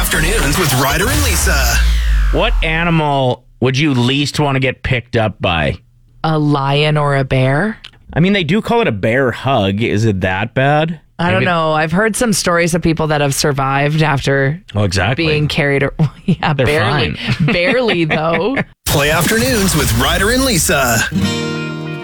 Afternoons with Ryder and Lisa. What animal would you least want to get picked up by? A lion or a bear? I mean, they do call it a bear hug. Is it that bad? I don't know. I've heard some stories of people that have survived after being carried. Yeah, They're barely. fine. Barely, though. Play Afternoons with Ryder and Lisa.